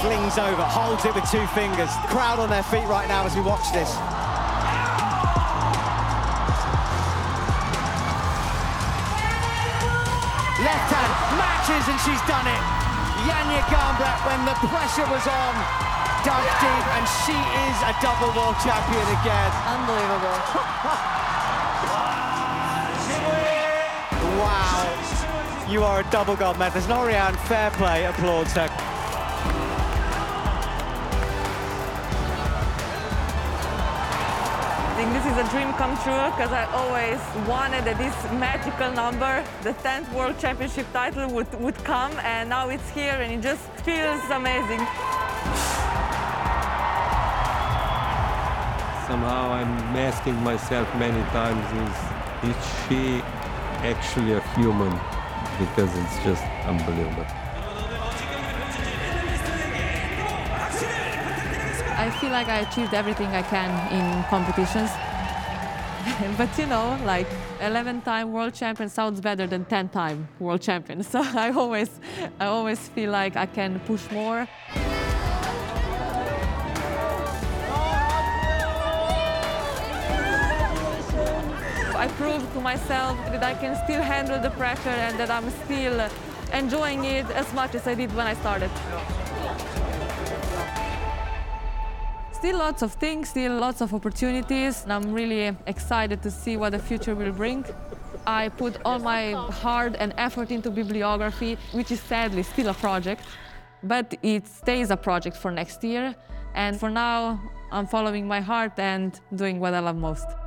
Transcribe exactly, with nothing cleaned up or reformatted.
flings over, holds it with two fingers. Crowd on their feet right now as we watch this. Left hand matches and she's done it. Janja Garnbret, when the pressure was on, dug deep, and she is a double world champion again. Unbelievable. Wow. You are a double gold medalist. Noriane, fair play, applauds her. I think this is a dream come true because I always wanted that this magical number, the tenth World Championship title, would, would come, and now it's here and it just feels amazing. Somehow I'm asking myself many times, is, is she actually a human? Because it's just unbelievable. I feel like I achieved everything I can in competitions. But you know, like eleven-time world champion sounds better than ten-time world champion. So I always, I always feel like I can push more. I proved to myself that I can still handle the pressure and that I'm still enjoying it as much as I did when I started. Still lots of things, still lots of opportunities, and I'm really excited to see what the future will bring. I put all my heart and effort into bibliography, which is sadly still a project, but it stays a project for next year. And for now, I'm following my heart and doing what I love most.